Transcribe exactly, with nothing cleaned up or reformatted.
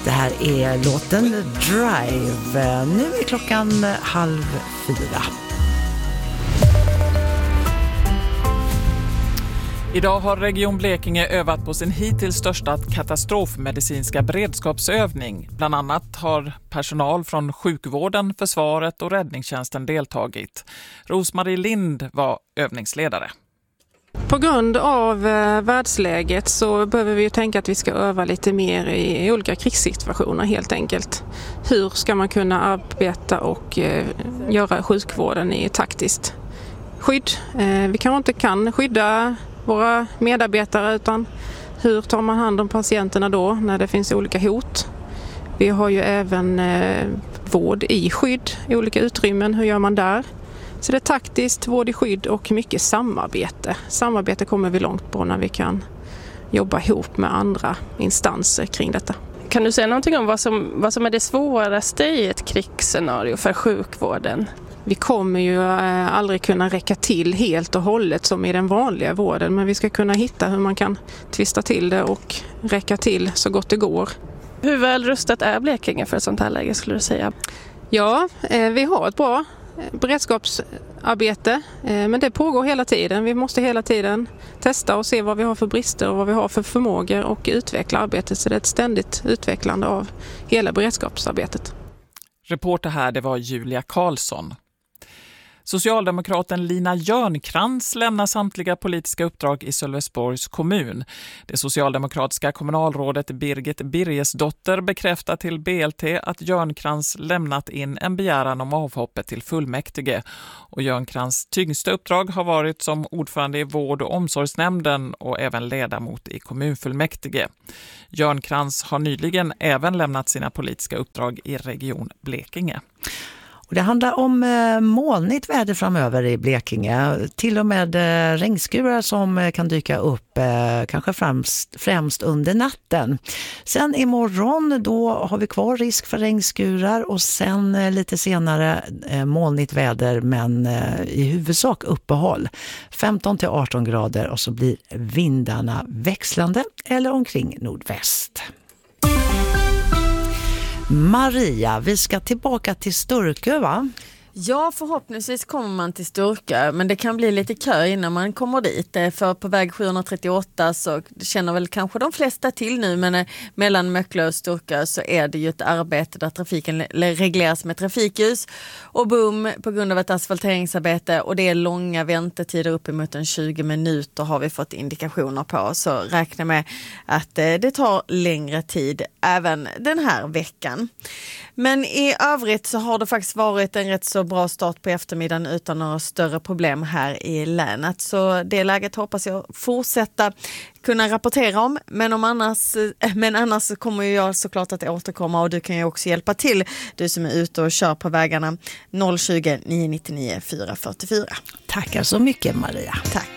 Det här är låten Drive. Nu är klockan halv fyra. Idag har Region Blekinge övat på sin hittills största katastrofmedicinska beredskapsövning. Bland annat har personal från sjukvården, försvaret och räddningstjänsten deltagit. Rosmarie Lind var övningsledare. På grund av eh, världsläget så behöver vi ju tänka att vi ska öva lite mer i, i olika krigssituationer helt enkelt. Hur ska man kunna arbeta och eh, göra sjukvården i taktiskt skydd? Eh, vi kanske inte kan skydda våra medarbetare, utan hur tar man hand om patienterna då när det finns olika hot? Vi har ju även eh, vård i skydd i olika utrymmen. Hur gör man där? Så det är taktiskt, vård i skydd och mycket samarbete. Samarbete kommer vi långt på när vi kan jobba ihop med andra instanser kring detta. Kan du säga någonting om vad som, vad som är det svåraste i ett krigsscenario för sjukvården? Vi kommer ju aldrig kunna räcka till helt och hållet som i den vanliga vården, men vi ska kunna hitta hur man kan twista till det och räcka till så gott det går. Hur väl rustat är Blekinge för ett sånt här läge skulle du säga? Ja, vi har ett bra beredskapsarbete, men det pågår hela tiden. Vi måste hela tiden testa och se vad vi har för brister och vad vi har för förmågor och utveckla arbetet, så det är ett ständigt utvecklande av hela beredskapsarbetet. Reporter här, det var Julia Karlsson. Socialdemokraten Lina Jörnkrans lämnar samtliga politiska uppdrag i Sölvesborgs kommun. Det socialdemokratiska kommunalrådet Birgit Birgesdotter bekräftar till B L T att Jörnkrans lämnat in en begäran om avhoppet till fullmäktige. Och Jörnkrans tyngsta uppdrag har varit som ordförande i vård- och omsorgsnämnden och även ledamot i kommunfullmäktige. Jörnkrans har nyligen även lämnat sina politiska uppdrag i Region Blekinge. Och det handlar om eh, molnigt väder framöver i Blekinge. Till och med eh, regnskurar som eh, kan dyka upp eh, kanske främst, främst under natten. Sen imorgon då har vi kvar risk för regnskurar och sen eh, lite senare eh, molnigt väder, men eh, i huvudsak uppehåll. femton till arton grader och så blir vindarna växlande eller omkring nordväst. Maria, vi ska tillbaka till Sturkö, va? Ja, förhoppningsvis kommer man till Sturkö, men det kan bli lite kö innan man kommer dit. För på väg sjuhundratrettioåtta så känner väl kanske de flesta till nu, men mellan Möcklö och Sturkö så är det ju ett arbete där trafiken regleras med trafikljus och boom på grund av ett asfalteringsarbete, och det är långa väntetider uppemot en tjugo minuter har vi fått indikationer på, så räkna med att det tar längre tid även den här veckan. Men i övrigt så har det faktiskt varit en rätt så bra start på eftermiddagen utan några större problem här i länet. Så det läget hoppas jag fortsätta kunna rapportera om. Men, om annars, men annars kommer jag såklart att återkomma, och du kan ju också hjälpa till, du som är ute och kör på vägarna. noll tjugo, nio nio nio, fyra fyra fyra. Tackar så mycket, Maria. Tack.